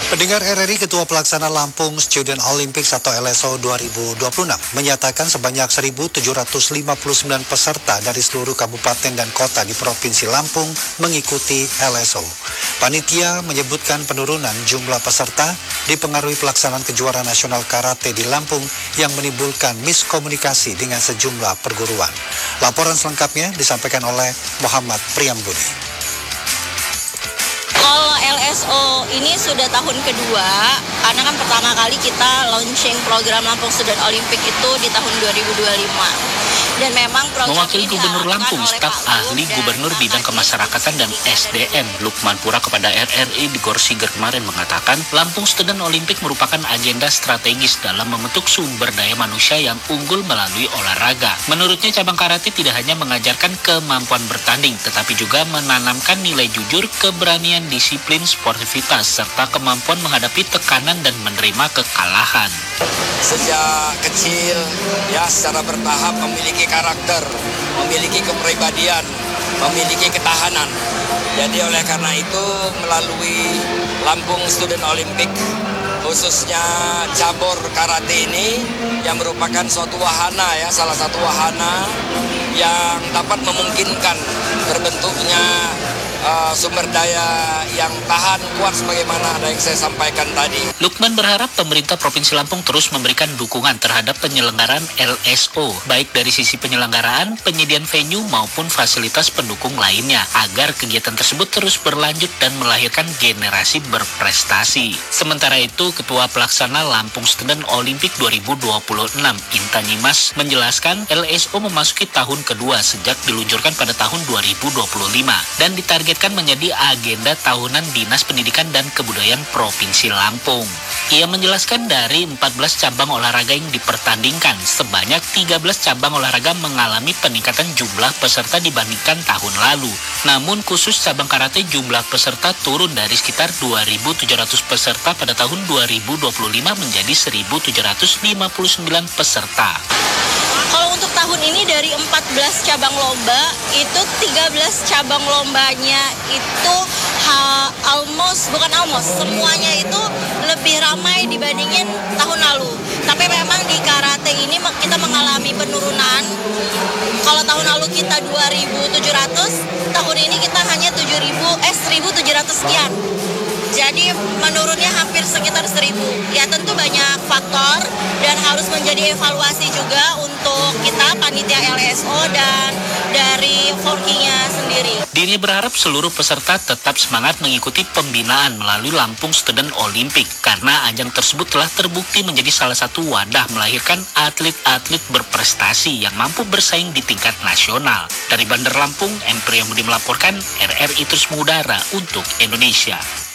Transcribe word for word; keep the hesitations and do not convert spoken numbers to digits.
Pendengar R R I, Ketua Pelaksana Lampung Student Olympics atau L S O dua ribu dua puluh enam menyatakan sebanyak seribu tujuh ratus lima puluh sembilan peserta dari seluruh kabupaten dan kota di Provinsi Lampung mengikuti L S O. Panitia menyebutkan penurunan jumlah peserta dipengaruhi pelaksanaan kejuaraan nasional karate di Lampung yang menimbulkan miskomunikasi dengan sejumlah perguruan. Laporan selengkapnya disampaikan oleh Muhammad Priyambudi. Kalau L S O ini sudah tahun kedua, karena kan pertama kali kita launching program Lampung Student Olympic itu di tahun dua ribu dua puluh lima. Dan memang program Mewakili ini Gubernur diarahkan Lampung, oleh staf Pak ahli Luhut Gubernur dan Bidang Pak Kemasyarakatan dan S D M Lukman Pura kepada R R I di Gorsiger kemarin mengatakan Lampung Student Olympic merupakan agenda strategis dalam membentuk sumber daya manusia yang unggul melalui olahraga. Menurutnya cabang karate tidak hanya mengajarkan kemampuan bertanding, tetapi juga menanamkan nilai jujur, keberanian, disiplin, sportivitas, serta kemampuan menghadapi tekanan dan menerima kekalahan. Sejak kecil, ya secara bertahap memiliki karakter, memiliki kepribadian, memiliki ketahanan. Jadi oleh karena itu melalui Lampung Student Olympic, khususnya cabur karate ini yang merupakan suatu wahana ya, salah satu wahana yang dapat memungkinkan terbentuknya Uh, sumber daya yang tahan kuat sebagaimana ada yang saya sampaikan tadi. Lukman berharap pemerintah Provinsi Lampung terus memberikan dukungan terhadap penyelenggaraan L S O, baik dari sisi penyelenggaraan, penyediaan venue maupun fasilitas pendukung lainnya, agar kegiatan tersebut terus berlanjut dan melahirkan generasi berprestasi. Sementara itu, Ketua Pelaksana Lampung Student Olympic dua ribu dua puluh enam, Intan Nyimas, menjelaskan L S O memasuki tahun kedua sejak diluncurkan pada tahun dua ribu dua puluh lima dan ditargetkan menjadi agenda tahunan Dinas Pendidikan dan Kebudayaan Provinsi Lampung. Ia menjelaskan dari empat belas cabang olahraga yang dipertandingkan, sebanyak tiga belas cabang olahraga mengalami peningkatan jumlah peserta dibandingkan tahun lalu. Namun khusus cabang karate jumlah peserta turun dari sekitar dua ribu tujuh ratus peserta pada tahun dua ribu dua puluh lima menjadi seribu tujuh ratus lima puluh sembilan peserta. Kalau untuk tahun ini dari empat belas cabang lomba, itu tiga belas cabang lombanya itu ha, almost, bukan almost, semuanya itu lebih ramai dibandingin tahun lalu. Tapi memang di karate ini kita mengalami penurunan. Kalau tahun lalu kita dua ribu tujuh ratus, tahun ini kita hanya tujuh ribu, eh seribu tujuh ratus sekian. Jadi menurunnya hampir sekitar seribu. Ya tentu banyak faktor dan harus menjadi evaluasi juga untuk kita panitia L S O dan dari Forky-nya sendiri. Dini berharap seluruh peserta tetap semangat mengikuti pembinaan melalui Lampung Student Olympic karena ajang tersebut telah terbukti menjadi salah satu wadah melahirkan atlet-atlet berprestasi yang mampu bersaing di tingkat nasional. Dari Bandar Lampung, M. Priyambudi melaporkan, R R I terus mengudara untuk Indonesia.